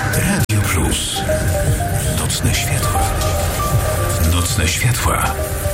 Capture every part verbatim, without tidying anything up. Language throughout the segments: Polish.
Radio Plus. Nocne światła. Nocne światła.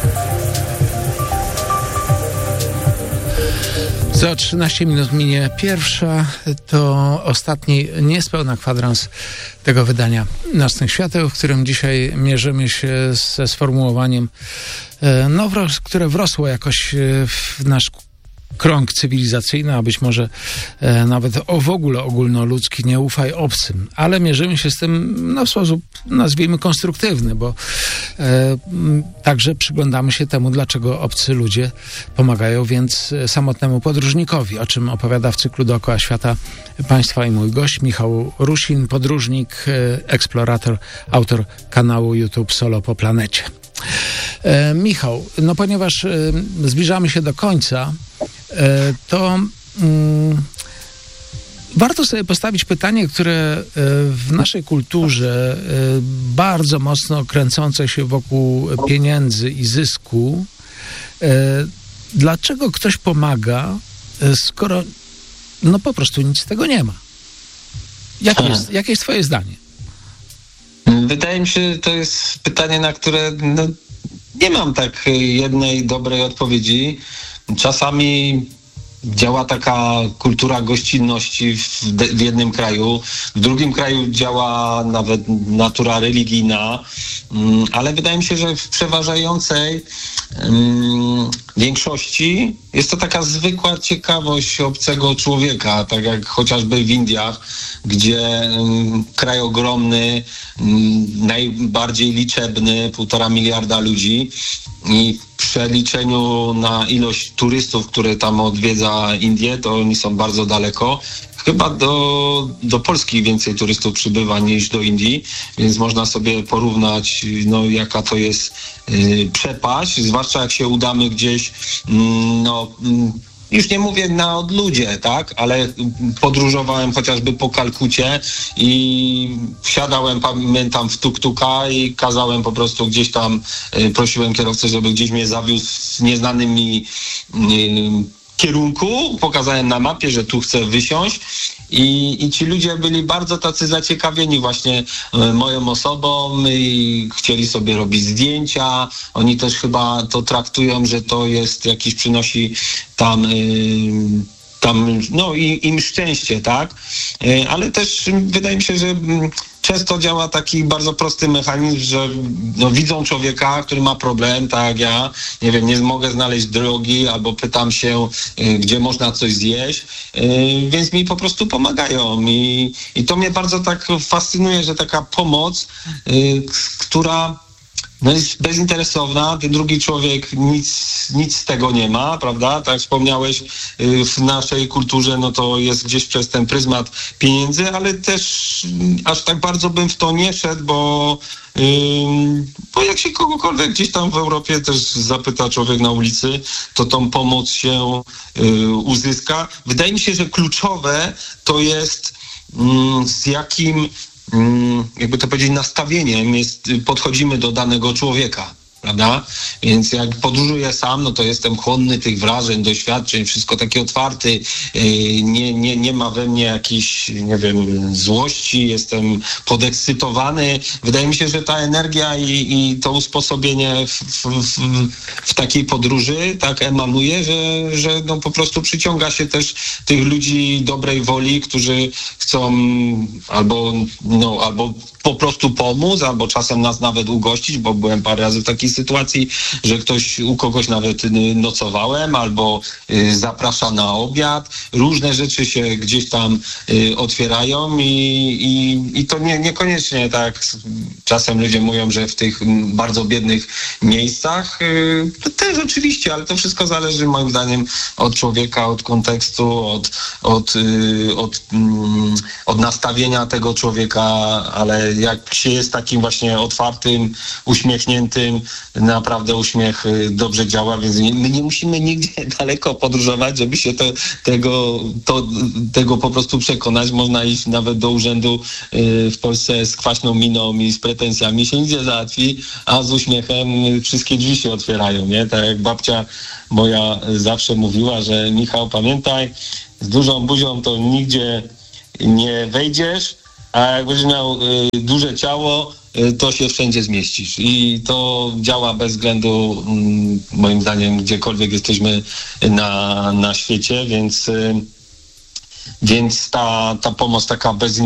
Za trzynaście minut minie pierwsza, to ostatni niespełna kwadrans tego wydania Nocnych Świateł, w którym dzisiaj mierzymy się ze sformułowaniem, no, które wrosło jakoś w nasz krąg cywilizacyjny, a być może e, nawet o, w ogóle ogólnoludzki, nie ufaj obcym. Ale mierzymy się z tym no, w sposób, nazwijmy, konstruktywny, bo e, m, także przyglądamy się temu, dlaczego obcy ludzie pomagają więc samotnemu podróżnikowi, o czym opowiada w cyklu Dookoła Świata Państwa i mój gość Michał Rusin, podróżnik, e, eksplorator, autor kanału YouTube Solo po planecie. E, Michał, no ponieważ e, zbliżamy się do końca, e, to mm, warto sobie postawić pytanie, które e, w naszej kulturze e, bardzo mocno kręcące się wokół pieniędzy i zysku. E, dlaczego ktoś pomaga, e, skoro no po prostu nic z tego nie ma? Jakie jest, jakie jest twoje zdanie? Wydaje mi się, że to jest pytanie, na które no, nie mam tak jednej dobrej odpowiedzi. Czasami działa taka kultura gościnności w, w jednym kraju, w drugim kraju działa nawet natura religijna, ale wydaje mi się, że w przeważającej um, większości jest to taka zwykła ciekawość obcego człowieka, tak jak chociażby w Indiach, gdzie um, kraj ogromny, um, najbardziej liczebny, półtora miliarda ludzi i w przeliczeniu na ilość turystów, które tam odwiedza Indię, to oni są bardzo daleko. Chyba do, do Polski więcej turystów przybywa niż do Indii, więc można sobie porównać, no, jaka to jest yy, przepaść, zwłaszcza jak się udamy gdzieś, yy, no... Yy, już nie mówię na odludzie, tak, ale podróżowałem chociażby po Kalkucie i wsiadałem, pamiętam, w tuk-tuka i kazałem po prostu gdzieś tam, y, prosiłem kierowcę, żeby gdzieś mnie zawiózł w nieznanym mi y, kierunku, pokazałem na mapie, że tu chcę wysiąść i, i ci ludzie byli bardzo tacy zaciekawieni właśnie y, moją osobą i chcieli sobie robić zdjęcia. Oni też chyba to traktują, że to jest jakiś, przynosi tam y, tam, no i im szczęście, tak? Y, ale też wydaje mi się, że y, często działa taki bardzo prosty mechanizm, że no, widzą człowieka, który ma problem, tak jak ja, nie wiem, nie mogę znaleźć drogi, albo pytam się, y, gdzie można coś zjeść, y, więc mi po prostu pomagają. I, i to mnie bardzo tak fascynuje, że taka pomoc, y, która no jest bezinteresowna, ten drugi człowiek nic, nic z tego nie ma, prawda? Tak jak wspomniałeś, w naszej kulturze no to jest gdzieś przez ten pryzmat pieniędzy, ale też aż tak bardzo bym w to nie szedł, bo, yy, bo jak się kogokolwiek gdzieś tam w Europie też zapyta człowiek na ulicy, to tą pomoc się yy, uzyska. Wydaje mi się, że kluczowe to jest yy, z jakim jakby to powiedzieć, nastawieniem jest, podchodzimy do danego człowieka, prawda? Więc jak podróżuję sam, no to jestem chłonny tych wrażeń, doświadczeń, wszystko takie otwarty, nie, nie, nie ma we mnie jakiejś, nie wiem, złości, jestem podekscytowany. Wydaje mi się, że ta energia i, i to usposobienie w, w, w, w takiej podróży tak emanuje, że, że no po prostu przyciąga się też tych ludzi dobrej woli, którzy chcą albo, no, albo po prostu pomóc, albo czasem nas nawet ugościć, bo byłem parę razy w takiej sytuacji, że ktoś, u kogoś nawet nocowałem, albo y, zaprasza na obiad. Różne rzeczy się gdzieś tam y, otwierają i, i, i to nie, niekoniecznie tak. Czasem ludzie mówią, że w tych bardzo biednych miejscach y, to też oczywiście, ale to wszystko zależy moim zdaniem od człowieka, od kontekstu, od, od, y, od, y, od nastawienia tego człowieka, ale jak się jest takim właśnie otwartym, uśmiechniętym, naprawdę uśmiech dobrze działa, więc my nie musimy nigdzie daleko podróżować, żeby się to, tego, to, tego po prostu przekonać. Można iść nawet do urzędu w Polsce z kwaśną miną i z pretensjami, się nic nie załatwi, a z uśmiechem wszystkie drzwi się otwierają, nie? Tak jak babcia moja zawsze mówiła, że Michał, pamiętaj, z dużą buzią to nigdzie nie wejdziesz, a jak będziesz miał y, duże ciało, y, to się wszędzie zmieścisz. I to działa bez względu, y, moim zdaniem, gdziekolwiek jesteśmy na, na świecie, więc, y, więc ta, ta pomoc taka bez